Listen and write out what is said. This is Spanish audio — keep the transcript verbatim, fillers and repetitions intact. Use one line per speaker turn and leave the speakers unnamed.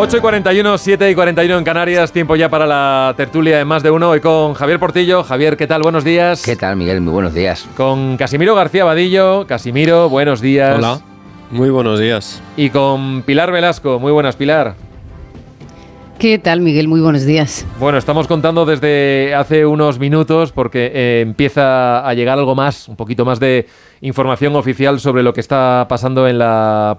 ocho y cuarenta y uno, siete y cuarenta y uno en Canarias, tiempo ya para la tertulia de Más de Uno, hoy con Javier Portillo. Javier, ¿qué tal? Buenos días.
¿Qué tal, Miguel? Muy buenos días.
Con Casimiro García Vadillo. Casimiro, buenos días.
Hola, muy buenos días.
Y con Pilar Velasco. Muy buenas, Pilar.
¿Qué tal, Miguel? Muy buenos días.
Bueno, estamos contando desde hace unos minutos porque eh, empieza a llegar algo más, un poquito más de información oficial sobre lo que está pasando en la